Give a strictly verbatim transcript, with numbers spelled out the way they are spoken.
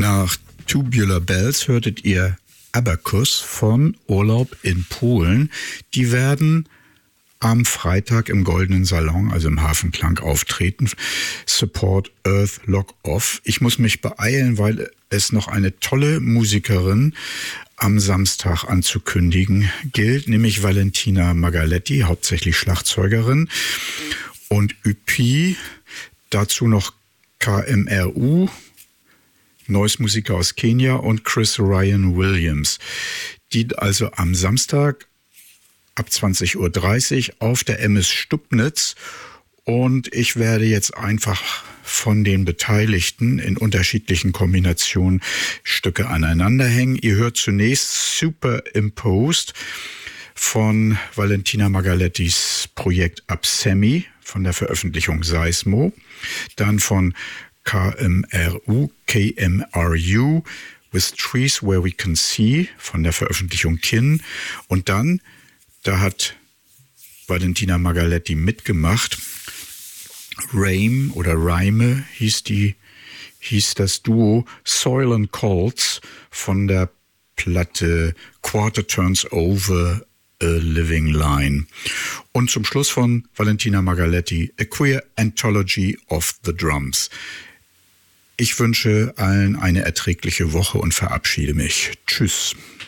Nach Tubular Bells hörtet ihr Abacus von Urlaub in Polen. Die werden am Freitag im Goldenen Salon, also im Hafenklang, auftreten. Support Earth Lock Off. Ich muss mich beeilen, weil es noch eine tolle Musikerin am Samstag anzukündigen gilt, nämlich Valentina Magaletti, hauptsächlich Schlagzeugerin, und Ü P, dazu noch K M R U, Noise-Musiker aus Kenia, und Chris Ryan Williams, die also am Samstag ab zwanzig Uhr dreißig auf der M S Stubnitz, und ich werde jetzt einfach von den Beteiligten in unterschiedlichen Kombinationen Stücke aneinander hängen. Ihr hört zunächst Superimposed von Valentina Magalettis Projekt Absemi von der Veröffentlichung Seismo, dann von K M R U, K M R U, With Trees Where We Can See von der Veröffentlichung Kin, und dann, da hat Valentina Magaletti mitgemacht, Rame oder Rhyme hieß die, hieß das Duo Soil and Colts von der Platte Quarter Turns Over a Living Line. Und zum Schluss von Valentina Magaletti A Queer Anthology of the Drums. Ich wünsche allen eine erträgliche Woche und verabschiede mich. Tschüss.